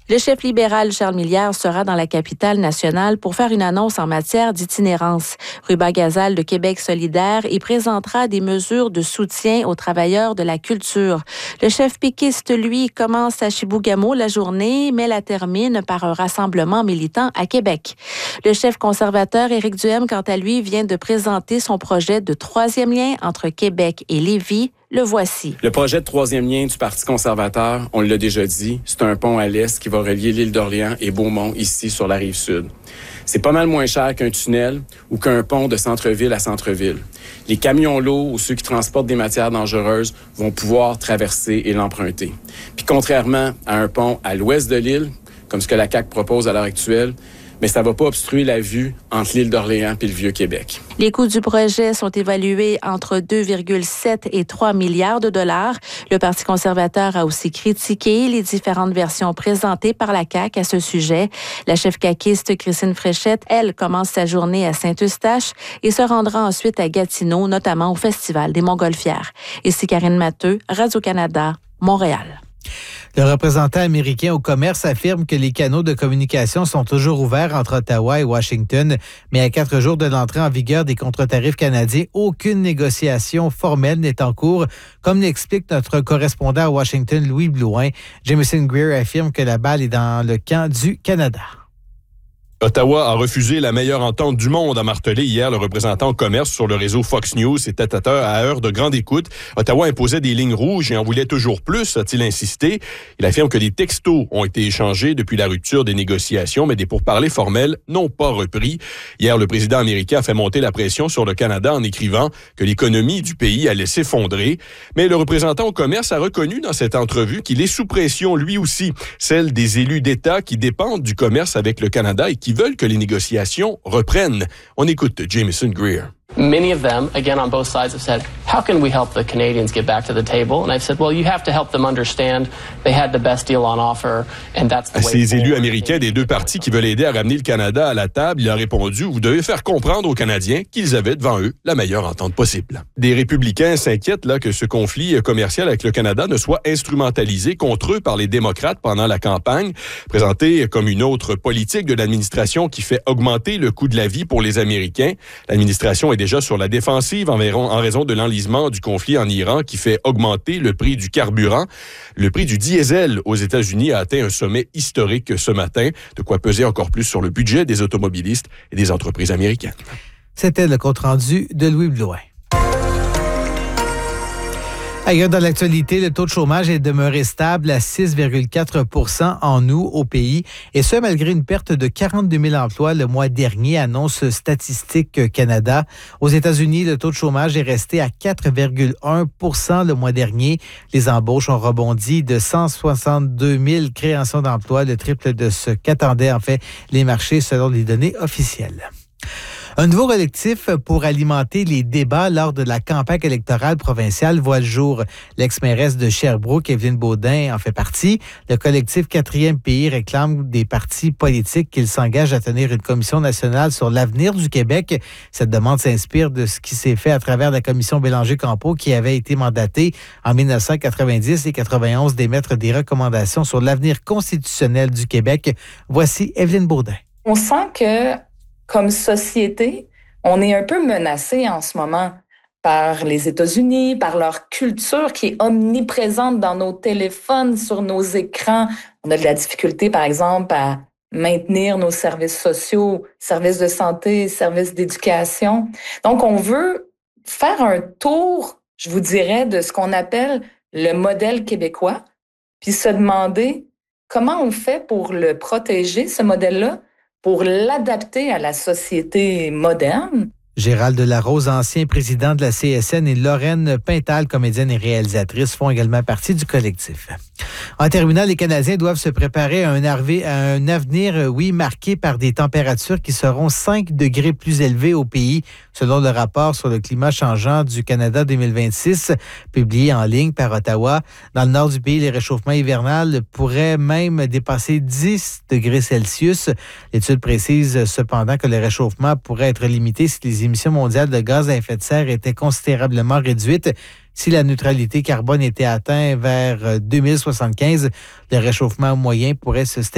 Le chef libéral Charles Millière sera dans la capitale nationale pour faire une annonce en matière d'itinérance. Ruba Gazal de Québec solidaire y présentera des mesures de soutien aux travailleurs de la culture. Le chef péquiste, lui, commence à Chibougamau la journée, mais la termine par un rassemblement militant à Québec. Le chef conservateur Éric Duhem, quant à lui, vient de présenter son projet de troisième lien entre Québec et Lévis. Le voici. Le projet de troisième lien du Parti conservateur, on l'a déjà dit, c'est un pont à l'est qui va relier l'île d'Orléans et Beaumont, ici, sur la Rive-Sud. C'est pas mal moins cher qu'un tunnel ou qu'un pont de centre-ville à centre-ville. Les camions lourds ou ceux qui transportent des matières dangereuses vont pouvoir traverser et l'emprunter. Puis contrairement à un pont à l'ouest de l'île, comme ce que la CAQ propose à l'heure actuelle, mais ça ne va pas obstruer la vue entre l'île d'Orléans et le Vieux-Québec. Les coûts du projet sont évalués entre 2,7 et 3 milliards de dollars. Le Parti conservateur a aussi critiqué les différentes versions présentées par la CAQ à ce sujet. La chef caquiste Christine Fréchette, elle, commence sa journée à Saint-Eustache et se rendra ensuite à Gatineau, notamment au Festival des Montgolfières. Ici Karine Matteux, Radio-Canada, Montréal. Le représentant américain au commerce affirme que les canaux de communication sont toujours ouverts entre Ottawa et Washington, mais à 4 jours de l'entrée en vigueur des contre-tarifs canadiens, aucune négociation formelle n'est en cours, comme l'explique notre correspondant à Washington, Louis Blouin. Jameson Greer affirme que la balle est dans le camp du Canada. Ottawa a refusé la meilleure entente du monde, a martelé hier le représentant au commerce sur le réseau Fox News et tête-à-tête à heure de grande écoute. Ottawa imposait des lignes rouges et en voulait toujours plus, a-t-il insisté. Il affirme que des textos ont été échangés depuis la rupture des négociations, mais des pourparlers formels n'ont pas repris. Hier, le président américain a fait monter la pression sur le Canada en écrivant que l'économie du pays allait s'effondrer. Mais le représentant au commerce a reconnu dans cette entrevue qu'il est sous pression lui aussi, celle des élus d'État qui dépendent du commerce avec le Canada et qui veulent que les négociations reprennent. On écoute Jameson Greer. Many of them, again on both sides, have said, how can we help the Canadians get back to the table? And I've said, well, you have to help them understand they had the best deal on offer, and that's the way forward. Ces élus américains des deux partis qui veulent aider à ramener le Canada à la table, il a répondu, vous devez faire comprendre aux Canadiens qu'ils avaient devant eux la meilleure entente possible. Des républicains s'inquiètent là que ce conflit commercial avec le Canada ne soit instrumentalisé contre eux par les démocrates pendant la campagne, présenté comme une autre politique de l'administration qui fait augmenter le coût de la vie pour les Américains. L'administration est déjà sur la défensive en raison de l'enlisement du conflit en Iran qui fait augmenter le prix du carburant. Le prix du diesel aux États-Unis a atteint un sommet historique ce matin, de quoi peser encore plus sur le budget des automobilistes et des entreprises américaines. C'était le compte-rendu de Louis Blouin. Ailleurs dans l'actualité, le taux de chômage est demeuré stable à 6,4 % en août au pays, et ce malgré une perte de 42 000 emplois le mois dernier, annonce Statistique Canada. Aux États-Unis, le taux de chômage est resté à 4,1 % le mois dernier. Les embauches ont rebondi de 162 000 créations d'emplois, le triple de ce qu'attendaient en fait les marchés selon les données officielles. Un nouveau collectif pour alimenter les débats lors de la campagne électorale provinciale voit le jour. L'ex-mairesse de Sherbrooke, Evelyne Baudin, en fait partie. Le collectif 4e pays réclame des partis politiques qu'ils s'engagent à tenir une commission nationale sur l'avenir du Québec. Cette demande s'inspire de ce qui s'est fait à travers la commission Bélanger-Campeau qui avait été mandatée en 1990 et 91 d'émettre des recommandations sur l'avenir constitutionnel du Québec. Voici Evelyne Baudin. On sent que comme société, on est un peu menacé en ce moment par les États-Unis, par leur culture qui est omniprésente dans nos téléphones, sur nos écrans. On a de la difficulté, par exemple, à maintenir nos services sociaux, services de santé, services d'éducation. Donc, on veut faire un tour, je vous dirais, de ce qu'on appelle le modèle québécois, puis se demander comment on fait pour le protéger, ce modèle-là, pour l'adapter à la société moderne. Gérald Delarose, ancien président de la CSN, et Lorraine Pintal, comédienne et réalisatrice, font également partie du collectif. En terminant, les Canadiens doivent se préparer à un avenir, marqué par des températures qui seront 5 degrés plus élevées au pays, selon le rapport sur le climat changeant du Canada 2026, publié en ligne par Ottawa. Dans le nord du pays, les réchauffements hivernaux pourraient même dépasser 10 degrés Celsius. L'étude précise cependant que le réchauffement pourrait être limité si les émissions mondiales de gaz à effet de serre étaient considérablement réduites. Si la neutralité carbone était atteinte vers 2075, le réchauffement moyen pourrait se stabiliser